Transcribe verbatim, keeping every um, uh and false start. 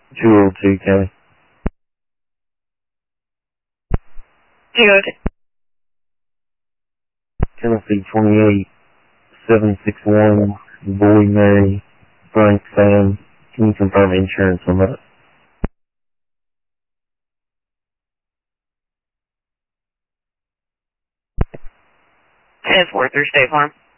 two oh two K. two oh two. Tennessee twenty-eight, seven six one, Boy Mary, Frank Sam. Can you confirm insurance on that? ten four through State Farm.